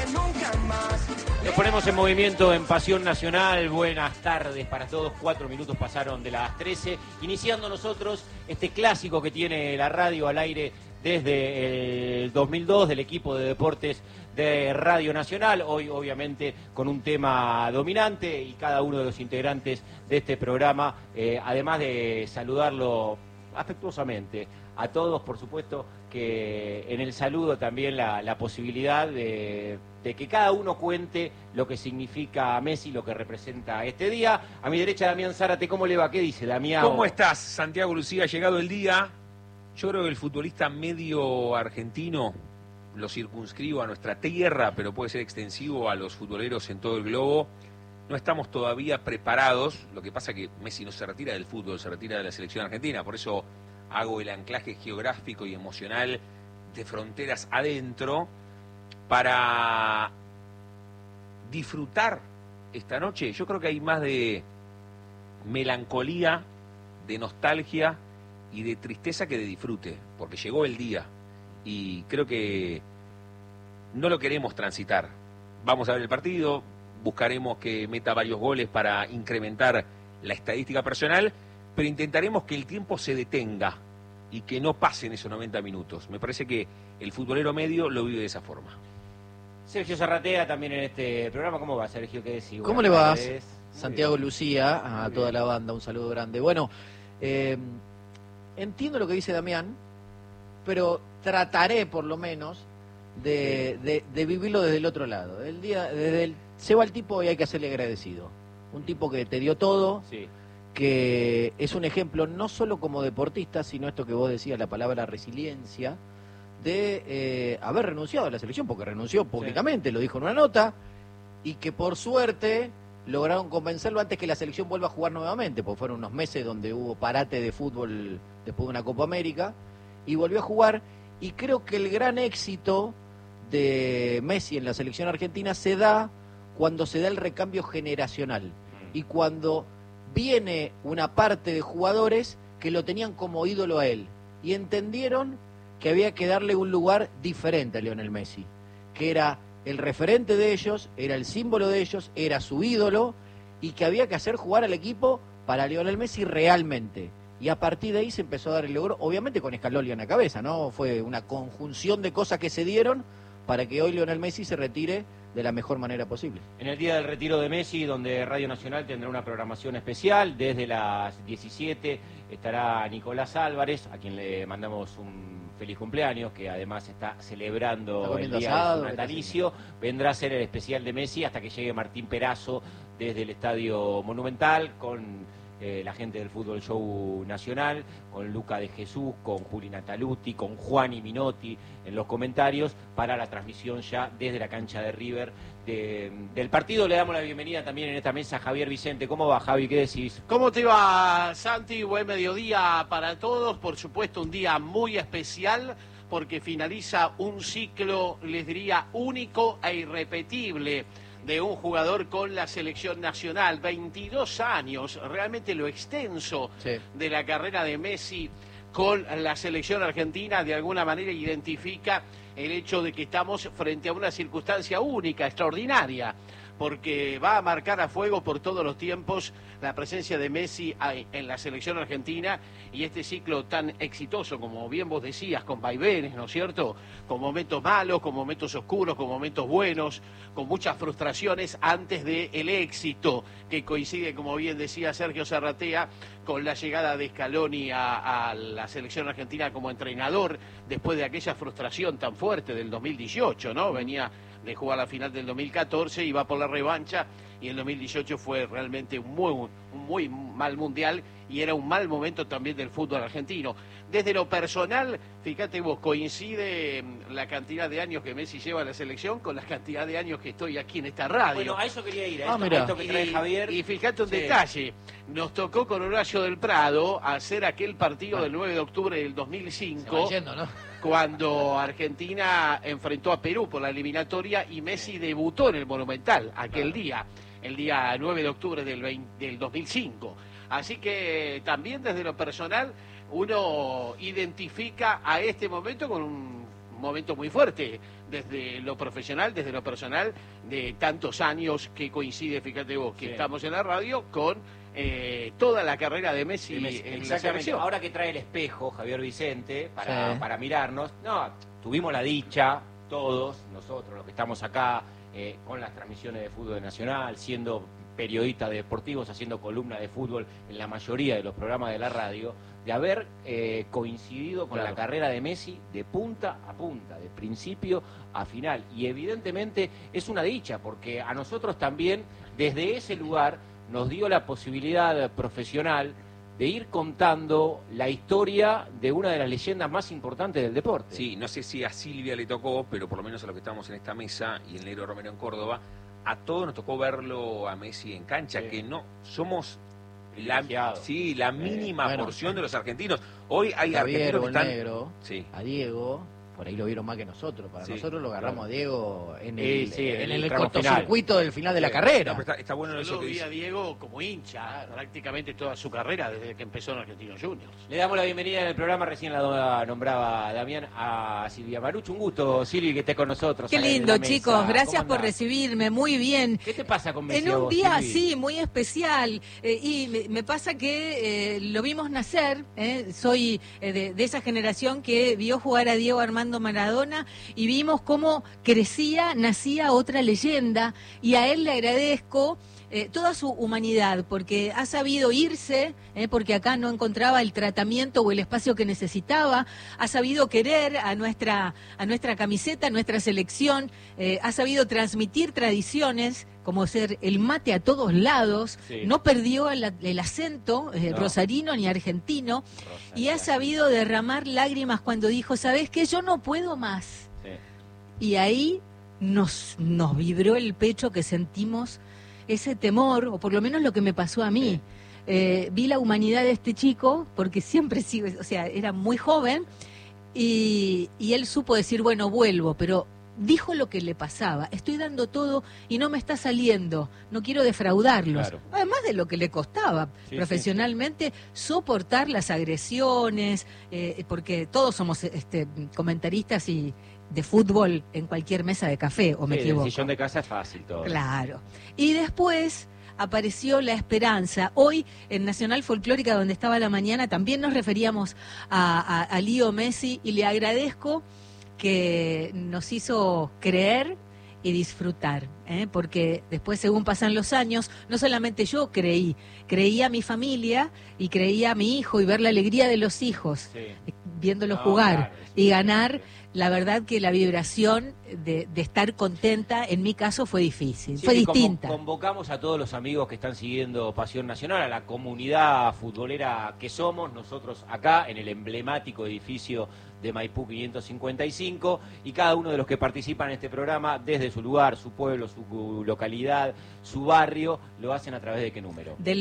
nunca más. Nos ponemos en movimiento en Pasión Nacional. Buenas tardes para todos. 4 minutos pasaron de las 13. Iniciando nosotros este clásico que tiene la radio al aire desde el 2002 del equipo de deportes de Radio Nacional. Hoy obviamente con un tema dominante y cada uno de los integrantes de este programa, además de saludarlo afectuosamente a todos, por supuesto que en el saludo también la posibilidad de que cada uno cuente lo que significa Messi, lo que representa este día. A mi derecha, Damián Zárate. ¿Cómo le va? ¿Qué dice, Damián? ¿Cómo estás, Santiago Lucía? Ha llegado el día. Yo creo que el futbolista medio argentino, lo circunscribo a nuestra tierra, pero puede ser extensivo a los futboleros en todo el globo. No estamos todavía preparados. Lo que pasa es que Messi no se retira del fútbol, se retira de la selección argentina. Por eso hago el anclaje geográfico y emocional de fronteras adentro para disfrutar esta noche. Yo creo que hay más de melancolía, de nostalgia y de tristeza que de disfrute, porque llegó el día y creo que no lo queremos transitar. Vamos a ver el partido, buscaremos que meta varios goles para incrementar la estadística personal, pero intentaremos que el tiempo se detenga y que no pasen esos 90 minutos. Me parece que el futbolero medio lo vive de esa forma. Sergio Zarratea también en este programa. ¿Cómo va, Sergio? ¿Qué decís? ¿Cómo le va? Santiago Lucía, a toda la banda, un saludo grande. Bueno, entiendo lo que dice Damián, pero trataré por lo menos de vivirlo desde el otro lado. Se va el tipo y hay que hacerle agradecido. Un tipo que te dio todo, sí, que es un ejemplo no solo como deportista, sino esto que vos decías, la palabra resiliencia, de haber renunciado a la selección, porque renunció públicamente, sí, lo dijo en una nota, y que por suerte lograron convencerlo antes que la selección vuelva a jugar nuevamente, porque fueron unos meses donde hubo parate de fútbol después de una Copa América, y volvió a jugar, y creo que el gran éxito de Messi en la selección argentina se da cuando se da el recambio generacional, y cuando viene una parte de jugadores que lo tenían como ídolo a él, y entendieron que había que darle un lugar diferente a Lionel Messi, que era el referente de ellos, era el símbolo de ellos, era su ídolo, y que había que hacer jugar al equipo para Lionel Messi realmente. Y a partir de ahí se empezó a dar el logro, obviamente con Scaloni en la cabeza, ¿no? Fue una conjunción de cosas que se dieron para que hoy Lionel Messi se retire de la mejor manera posible. En el día del retiro de Messi, donde Radio Nacional tendrá una programación especial, desde las 17 estará Nicolás Álvarez, a quien le mandamos un feliz cumpleaños, que además está celebrando el día de su natalicio. Vendrá a ser el especial de Messi hasta que llegue Martín Perazo desde el Estadio Monumental con la gente del Fútbol Show Nacional, con Luca de Jesús, con Juli Nataluti, con Juani Minotti en los comentarios para la transmisión ya desde la cancha de River del partido. Le damos la bienvenida también en esta mesa a Javier Vicente. ¿Cómo va, Javi? ¿Qué decís? ¿Cómo te va, Santi? Buen mediodía para todos. Por supuesto, un día muy especial porque finaliza un ciclo, les diría, único e irrepetible de un jugador con la selección nacional. 22 años, realmente lo extenso de la carrera de Messi con la selección argentina de alguna manera identifica el hecho de que estamos frente a una circunstancia única, extraordinaria, porque va a marcar a fuego por todos los tiempos la presencia de Messi en la selección argentina y este ciclo tan exitoso, como bien vos decías, con vaivenes, ¿no es cierto?, con momentos malos, con momentos oscuros, con momentos buenos, con muchas frustraciones antes del éxito, que coincide, como bien decía Sergio Zarratea, con la llegada de Scaloni a la selección argentina como entrenador, después de aquella frustración tan fuerte del 2018, ¿no? Venía de jugar la final del 2014, iba por la revancha y el 2018 fue realmente un muy mal mundial y era un mal momento también del fútbol argentino. Desde lo personal, fíjate vos, coincide la cantidad de años que Messi lleva a la selección con la cantidad de años que estoy aquí en esta radio. Bueno, a eso quería ir, a esto que trae Javier. Y fíjate un detalle, nos tocó con Horacio del Prado hacer aquel partido del 9 de octubre del 2005. Se va yendo, ¿no? Cuando Argentina enfrentó a Perú por la eliminatoria y Messi debutó en el Monumental aquel día, el día 9 de octubre del 2005. Así que también desde lo personal uno identifica a este momento con un momento muy fuerte, desde lo profesional, desde lo personal, de tantos años que coincide, fíjate vos, que estamos en la radio con toda la carrera de Messi en la Exactamente. selección. Ahora que trae el espejo, Javier Vicente, Sí. para mirarnos, tuvimos la dicha, todos nosotros, los que estamos acá, con las transmisiones de fútbol nacional, siendo periodistas deportivos, haciendo columna de fútbol en la mayoría de los programas de la radio, de haber coincidido con la carrera de Messi de punta a punta, de principio a final. Y evidentemente es una dicha, porque a nosotros también, desde ese lugar, nos dio la posibilidad profesional de ir contando la historia de una de las leyendas más importantes del deporte. Sí, no sé si a Silvia le tocó, pero por lo menos a los que estamos en esta mesa y el Negro Romero en Córdoba, a todos nos tocó verlo a Messi en cancha, que no somos la mínima porción de los argentinos. Hoy hay Javier, argentinos que están... Negro, a Diego, por ahí lo vieron más que nosotros. Para nosotros lo agarramos a Diego en el cortocircuito del final de la carrera. No, pero está bueno Yo eso lo que vi dice. a Diego como hincha, prácticamente toda su carrera desde que empezó en Argentinos Juniors. Le damos la bienvenida en el programa, recién la nombraba Damián, a Silvia Maruch. Un gusto, Silvia, que esté con nosotros. Qué lindo, chicos. Gracias por recibirme. Muy bien. ¿Qué te pasa con Messi? En un día Silvi? así, muy especial. Y me pasa que lo vimos nacer. Soy de esa generación que vio jugar a Diego Armando Maradona y vimos cómo nacía otra leyenda. Y a él le agradezco toda su humanidad, porque ha sabido irse, porque acá no encontraba el tratamiento o el espacio que necesitaba, ha sabido querer a nuestra camiseta, a nuestra selección, ha sabido transmitir tradiciones, como ser el mate a todos lados, no perdió el acento rosarino ni argentino, y ha sabido derramar lágrimas cuando dijo, ¿sabés qué? Yo no puedo más. Y ahí nos vibró el pecho, que sentimos ese temor, o por lo menos lo que me pasó a mí. Vi la humanidad de este chico, porque siempre era muy joven, y él supo decir, bueno, vuelvo, pero dijo lo que le pasaba, estoy dando todo y no me está saliendo, no quiero defraudarlos, además de lo que le costaba profesionalmente soportar las agresiones, porque todos somos comentaristas y de fútbol en cualquier mesa de café, o me equivoco. El sillón de casa es fácil todo. Claro. Y después apareció la esperanza. Hoy en Nacional Folclórica, donde estaba a la mañana, también nos referíamos a Leo Messi, y le agradezco que nos hizo creer y disfrutar, porque después, según pasan los años, no solamente yo creí a mi familia y creí a mi hijo, y ver la alegría de los hijos, viéndolo jugar y ganar. La verdad que la vibración de estar contenta, en mi caso, fue difícil, fue distinta. Convocamos a todos los amigos que están siguiendo Pasión Nacional, a la comunidad futbolera que somos nosotros acá en el emblemático edificio de Maipú 555, y cada uno de los que participan en este programa, desde su lugar, su pueblo, su localidad, su barrio, lo hacen a través de ¿qué número? Del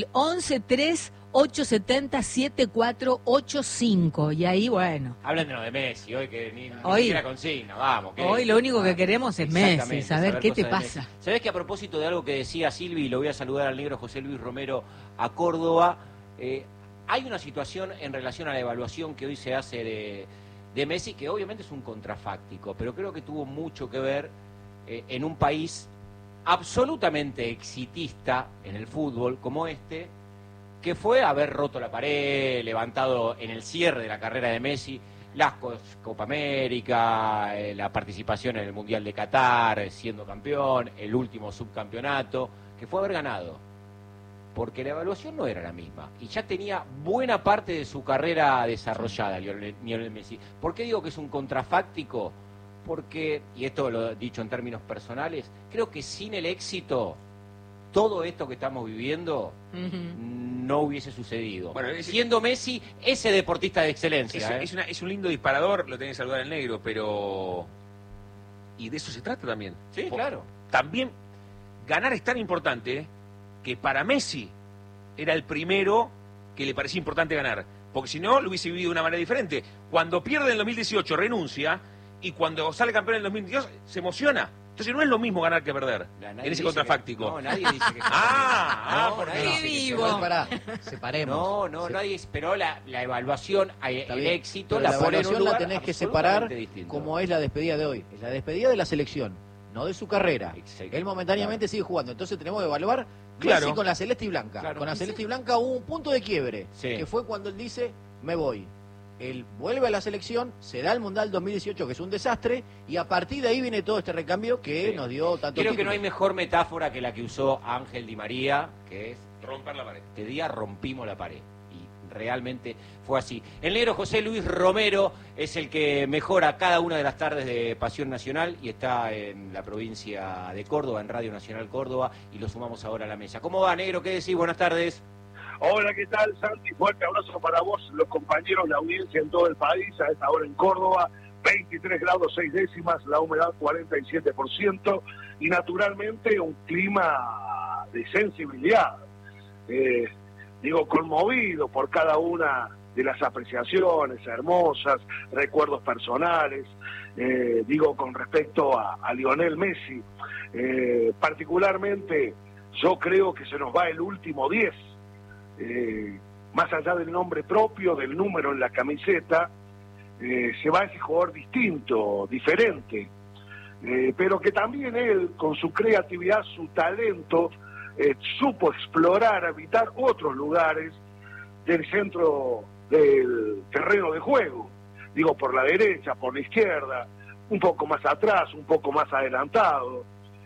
11-3-870-7485, y ahí, bueno. Hablen de lo de Messi, hoy que ni siquiera consigna, vamos. Hoy lo único que queremos es Messi, saber qué te pasa. ¿Sabés que a propósito de algo que decía Silvi, y lo voy a saludar al negro José Luis Romero a Córdoba, hay una situación en relación a la evaluación que hoy se hace de Messi, que obviamente es un contrafáctico, pero creo que tuvo mucho que ver en un país absolutamente exitista en el fútbol como este, que fue haber roto la pared, levantado en el cierre de la carrera de Messi las Copa América, la participación en el Mundial de Qatar, siendo campeón, el último subcampeonato, que fue haber ganado. Porque la evaluación no era la misma, y ya tenía buena parte de su carrera desarrollada, Lionel Messi. ¿Por qué digo que es un contrafáctico? Porque, y esto lo he dicho en términos personales, creo que sin el éxito, todo esto que estamos viviendo no hubiese sucedido. Bueno, siendo Messi ese deportista de excelencia. Es un lindo disparador, lo tenés que saludar el negro, pero... Y de eso se trata también. Sí, claro. También ganar es tan importante que para Messi era el primero que le parecía importante ganar, porque si no lo hubiese vivido de una manera diferente. Cuando pierde en el 2018 renuncia, y cuando sale campeón en el 2022 se emociona, Entonces no es lo mismo ganar que perder Nadie en ese dice contrafáctico. No, nadie dice que porque nadie no. dice que vivo. se va. Pará, separemos. No, nadie esperó la evaluación, Está el bien, éxito, pero la pone en un evaluación lugar la tenés que separar absolutamente distinto. como es la despedida de hoy. Es la despedida de la selección, no de su carrera. Exacto. Él momentáneamente sigue jugando. Entonces tenemos que evaluar Claro. Messi con la celeste y blanca. Claro. Con la Y celeste y blanca hubo un punto de quiebre, Sí. que fue cuando él dice, me voy. Él vuelve a la selección, se da el Mundial 2018, que es un desastre, y a partir de ahí viene todo este recambio que Sí. nos dio tanto Creo que no hay mejor metáfora que la que usó Ángel Di María, que es Romper la pared. este día rompimos la pared. Y realmente fue así. El negro José Luis Romero es el que mejora cada una de las tardes de Pasión Nacional y está en la provincia de Córdoba, en Radio Nacional Córdoba, y lo sumamos ahora a la mesa. ¿Cómo va, negro? ¿Qué decís? Buenas tardes. Hola, ¿qué tal, Santi? Fuerte abrazo para vos, los compañeros, la audiencia en todo el país, a esta hora en Córdoba, 23 grados 6 décimas, la humedad 47%, y naturalmente un clima de sensibilidad. Conmovido por cada una de las apreciaciones hermosas, recuerdos personales, con respecto a Lionel Messi. Particularmente, yo creo que se nos va el último 10. Más allá del nombre propio, del número en la camiseta, se va ese jugador distinto, diferente, pero que también él, con su creatividad, su talento, supo explorar, habitar otros lugares del centro del terreno de juego, por la derecha, por la izquierda, un poco más atrás, un poco más adelantado.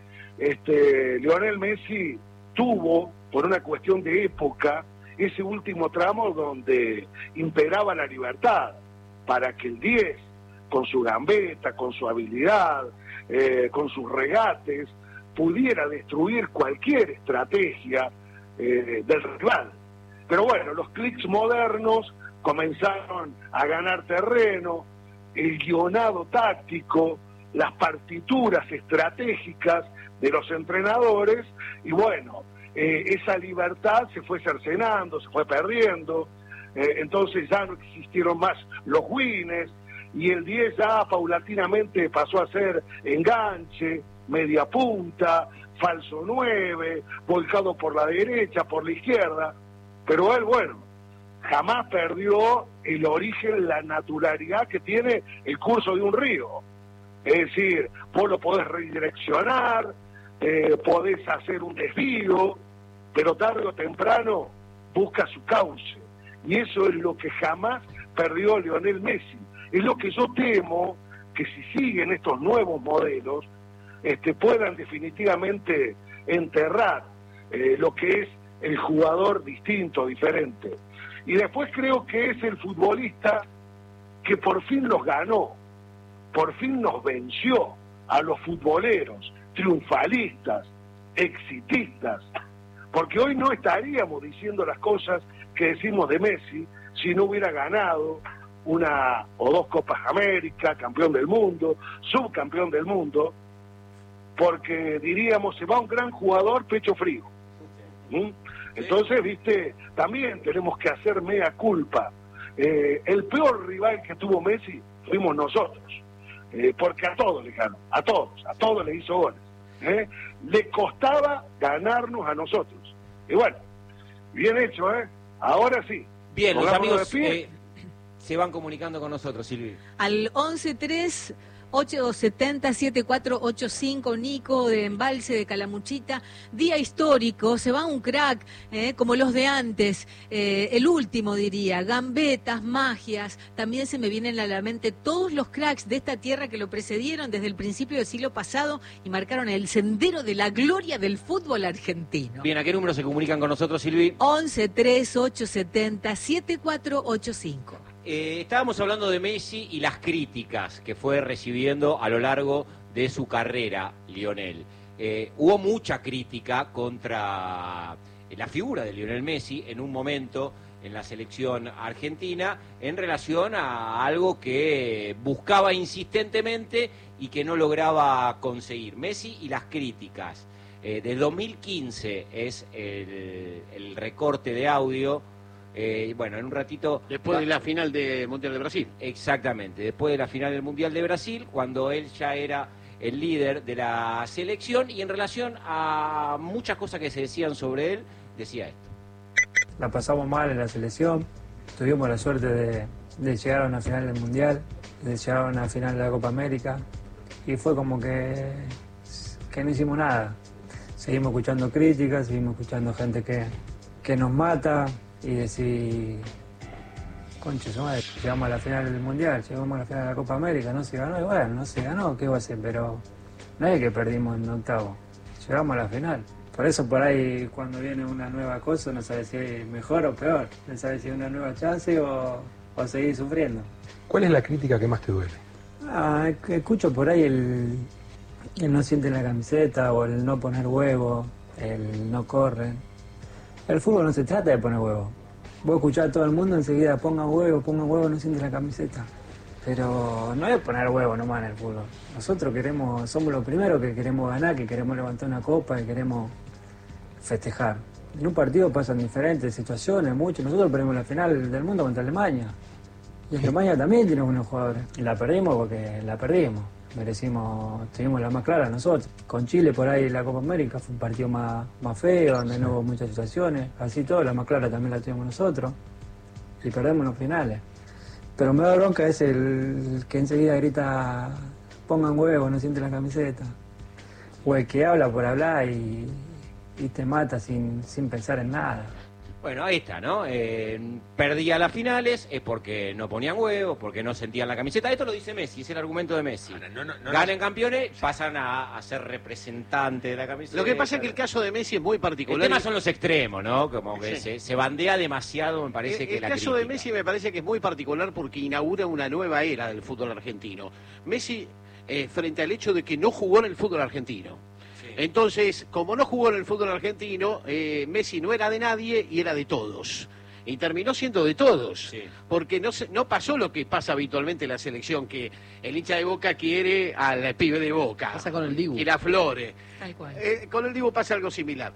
Lionel Messi tuvo, por una cuestión de época, ese último tramo donde imperaba la libertad para que el 10, con su gambeta, con su habilidad, con sus regates, pudiera destruir cualquier estrategia del rival. Pero bueno, los clics modernos comenzaron a ganar terreno, el guionado táctico, las partituras estratégicas de los entrenadores, y bueno, esa libertad se fue cercenando, se fue perdiendo, entonces ya no existieron más los wins, y el 10 ya paulatinamente pasó a ser enganche, media punta, falso 9, volcado por la derecha, por la izquierda, pero él, bueno, jamás perdió el origen, la naturalidad que tiene el curso de un río. Es decir, vos lo podés redireccionar, podés hacer un desvío, pero tarde o temprano busca su cauce. Y eso es lo que jamás perdió Lionel Messi. Es lo que yo temo, que si siguen estos nuevos modelos, puedan definitivamente enterrar lo que es el jugador distinto, diferente. Y después creo que es el futbolista que por fin los ganó, por fin nos venció a los futboleros triunfalistas, exitistas, porque hoy no estaríamos diciendo las cosas que decimos de Messi si no hubiera ganado una o dos Copas América, campeón del mundo, subcampeón del mundo, porque diríamos, se va un gran jugador pecho frío. Entonces, también tenemos que hacer mea culpa. El peor rival que tuvo Messi fuimos nosotros, porque a todos le ganó, a todos le hizo goles. Le costaba ganarnos a nosotros. Y bueno, bien hecho, ahora sí. Bien, los Pongámonos amigos de pie. se van comunicando con nosotros, Silvi. Al 11-3-870-7485, Nico de Embalse de Calamuchita. Día histórico, se va un crack, como los de antes, el último diría, gambetas, magias. También se me vienen a la mente todos los cracks de esta tierra que lo precedieron desde el principio del siglo pasado y marcaron el sendero de la gloria del fútbol argentino. Bien, ¿a qué número se comunican con nosotros, Silvi? 11-3-870-7485. Estábamos hablando de Messi y las críticas que fue recibiendo a lo largo de su carrera, Lionel. Hubo mucha crítica contra la figura de Lionel Messi en un momento en la selección argentina en relación a algo que buscaba insistentemente y que no lograba conseguir. Messi y las críticas. Del 2015 es el recorte de audio. Bueno, en un ratito... Después de la final del Mundial de Brasil. Exactamente, después de la final del Mundial de Brasil, cuando él ya era el líder de la selección, y en relación a muchas cosas que se decían sobre él, decía esto. La pasamos mal en la selección, tuvimos la suerte de llegar a una final del Mundial, de llegar a una final de la Copa América, y fue como que no hicimos nada. Seguimos escuchando críticas, seguimos escuchando gente que nos mata y decir, conche su madre, llegamos a la final del Mundial, llegamos a la final de la Copa América, no se ganó, y bueno, no se ganó, ¿qué va a hacer? Pero no es que perdimos en octavo, llegamos a la final. Por eso por ahí cuando viene una nueva cosa no sabes si es mejor o peor, no sabes si es una nueva chance o seguir sufriendo. ¿Cuál es la crítica que más te duele? Escucho por ahí el no siente la camiseta o el no poner huevo, el no corre. El fútbol no se trata de poner huevo. Vos escuchás a todo el mundo enseguida pongan huevo, no siente la camiseta. Pero no es poner huevo nomás en el fútbol. Nosotros somos los primeros que queremos ganar, que queremos levantar una copa, que queremos festejar. En un partido pasan diferentes situaciones, mucho. Nosotros perdimos la final del mundo contra Alemania. Y Alemania también tiene buenos jugadores. Y la perdimos porque la perdimos. Tuvimos la más clara nosotros. Con Chile por ahí la Copa América fue un partido más feo, donde no hubo muchas situaciones. Así todo, la más clara también la tuvimos nosotros. Y perdemos los finales. Pero me da bronca es el que enseguida grita, pongan huevo, no siente la camiseta. O el que habla por hablar y te mata sin pensar en nada. Bueno, ahí está, ¿no? Perdía las finales es porque no ponían huevos, porque no sentían la camiseta. Esto lo dice Messi, es el argumento de Messi. Ganen campeones, pasan a ser representantes de la camiseta. Lo que pasa es que el caso de Messi es muy particular. El tema son los extremos, ¿no? Como que se bandea demasiado, me parece que la crítica. El caso de Messi me parece que es muy particular porque inaugura una nueva era del fútbol argentino. Messi, frente al hecho de que no jugó en el fútbol argentino. Entonces, como no jugó en el fútbol argentino, Messi no era de nadie y era de todos. Y terminó siendo de todos. Sí. Porque no pasó lo que pasa habitualmente en la selección, que el hincha de Boca quiere al pibe de Boca. Pasa con el Dibu. Quiere a Flores. Tal cual. Con el Dibu pasa algo similar.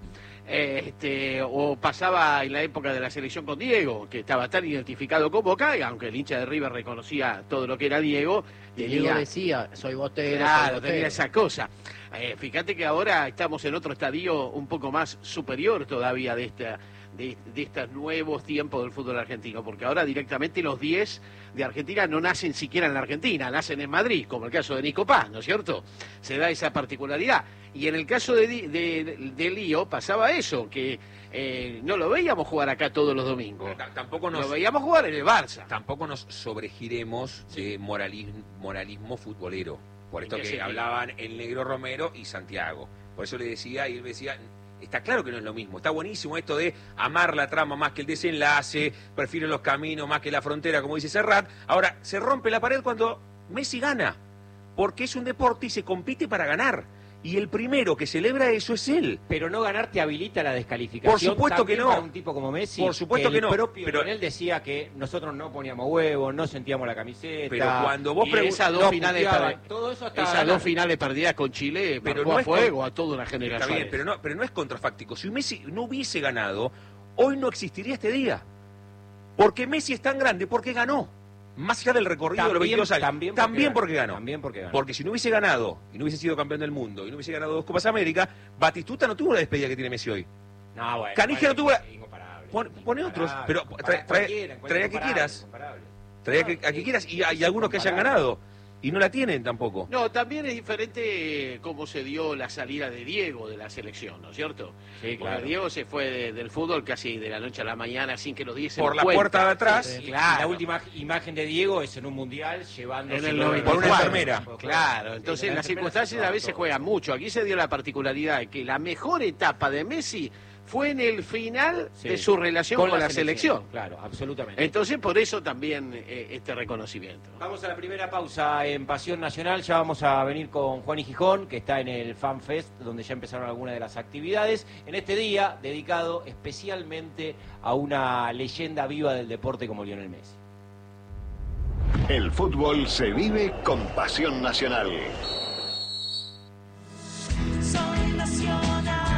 O pasaba en la época de la selección con Diego, que estaba tan identificado con Boca, y aunque el hincha de River reconocía todo lo que era Diego, Diego decía, soy bostero, claro, tenía esa cosa. Fíjate que ahora estamos en otro estadio un poco más superior todavía de estos nuevos tiempos del fútbol argentino, porque ahora directamente los 10 de Argentina no nacen siquiera en la Argentina, nacen en Madrid, como el caso de Nico Paz, ¿no es cierto? Se da esa particularidad. Y en el caso de Lío pasaba eso, que no lo veíamos jugar acá todos los domingos. Tampoco lo veíamos jugar en el Barça. Tampoco nos sobregiremos de moralismo futbolero. Por esto que hablaban el Negro Romero y Santiago. Por eso le decía, y él me decía, está claro que no es lo mismo. Está buenísimo esto de amar la trama más que el desenlace, prefiero los caminos más que la frontera, como dice Serrat. Ahora, se rompe la pared cuando Messi gana, porque es un deporte y se compite para ganar. Y el primero que celebra eso es él. Pero no ganar te habilita la descalificación. Por supuesto que no. Para un tipo como Messi. Por supuesto que no. Pero él decía que nosotros no poníamos huevos, no sentíamos la camiseta. Pero cuando vos esas dos finales perdidas con Chile, pero no a fuego a toda una generación. Está bien, pero no es contrafáctico. Si Messi no hubiese ganado, hoy no existiría este día. Porque Messi es tan grande porque ganó. Más allá del recorrido de los 22 años. También porque ganó. Porque si no hubiese ganado, y no hubiese sido campeón del mundo, y no hubiese ganado 2 Copas América, Batistuta no tuvo la despedida que tiene Messi hoy. No, bueno. Caniggia no tuvo la... Pone otros, pero trae a que quieras. Trae a que quieras, y hay algunos que hayan ganado. Y no la tienen tampoco. No, también es diferente cómo se dio la salida de Diego de la selección, ¿no es cierto? Sí, claro. Porque Diego se fue del fútbol casi de la noche a la mañana sin que los diesen por la puerta de atrás. Sí, claro. La última imagen de Diego es en un mundial llevándose por una enfermera. Claro, entonces las circunstancias a veces juegan mucho. Aquí se dio la particularidad de que la mejor etapa de Messi fue en el final de su relación con la selección. Claro, absolutamente. Entonces, por eso también este reconocimiento. Vamos a la primera pausa en Pasión Nacional. Ya vamos a venir con Juan y Gijón, que está en el Fan Fest, donde ya empezaron algunas de las actividades. En este día, dedicado especialmente a una leyenda viva del deporte como Lionel Messi. El fútbol se vive con Pasión Nacional. Soy nacional.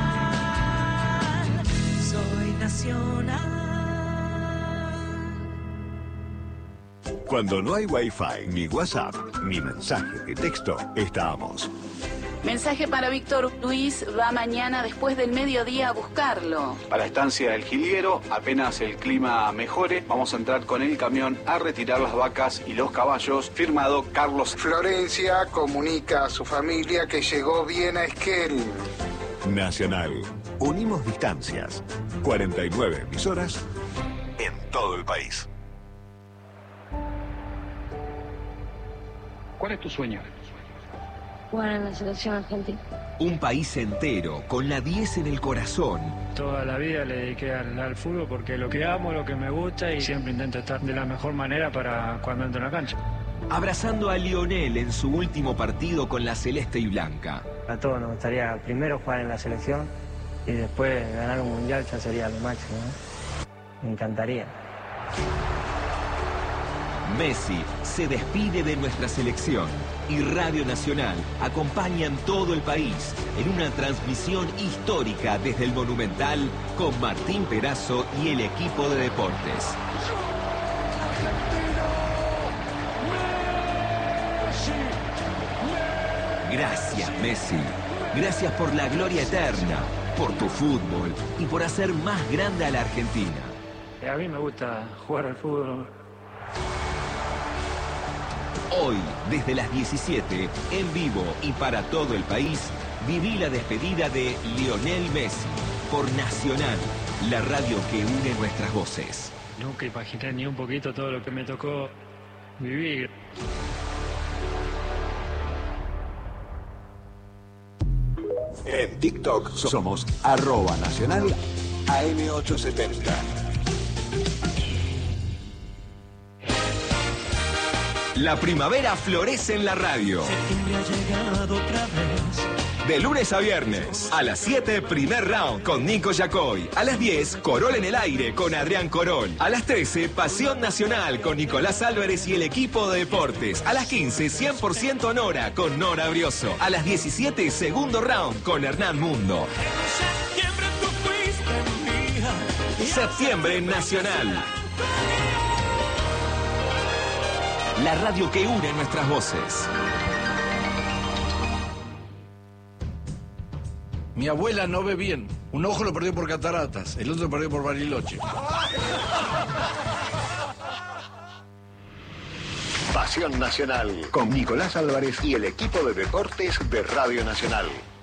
Cuando no hay Wi-Fi, ni WhatsApp, ni mensaje de texto, estamos. Mensaje para Víctor Luis, va mañana después del mediodía a buscarlo. Para Estancia del Jilguero, apenas el clima mejore, vamos a entrar con el camión a retirar las vacas y los caballos. Firmado Carlos. Florencia comunica a su familia que llegó bien a Esquel. Nacional. Unimos distancias. 49 emisoras en todo el país. ¿Cuál es tu sueño? Jugar en la selección argentina. Un país entero, con la 10 en el corazón. Toda la vida le dediqué al fútbol porque lo que amo, lo que me gusta y siempre intento estar de la mejor manera para cuando entro en la cancha. Abrazando a Lionel en su último partido con la celeste y blanca. A todos nos gustaría primero jugar en la selección y después ganar un mundial ya sería lo máximo, ¿no? Me encantaría. Messi se despide de nuestra selección y Radio Nacional acompaña en todo el país en una transmisión histórica desde el Monumental con Martín Perazo y el equipo de deportes. Gracias, Messi. Gracias por la gloria eterna, por tu fútbol y por hacer más grande a la Argentina. A mí me gusta jugar al fútbol. Hoy, desde las 17, en vivo y para todo el país, viví la despedida de Lionel Messi por Nacional, la radio que une nuestras voces. Nunca imaginé ni un poquito todo lo que me tocó vivir. En TikTok somos @Nacional AM870. La primavera florece en la radio. Septiembre ha llegado otra vez. De lunes a viernes, a las 7, primer round con Nico Yacoy. A las 10, Corol en el aire con Adrián Corol. A las 13, Pasión Nacional con Nicolás Álvarez y el equipo de deportes. A las 15, 100% Nora con Nora Brioso. A las 17, segundo round con Hernán Mundo. En septiembre tú fuiste mía. Septiembre Nacional. La radio que une nuestras voces. Mi abuela no ve bien. Un ojo lo perdió por cataratas, el otro lo perdió por Bariloche. Pasión Nacional con Nicolás Álvarez y el equipo de deportes de Radio Nacional.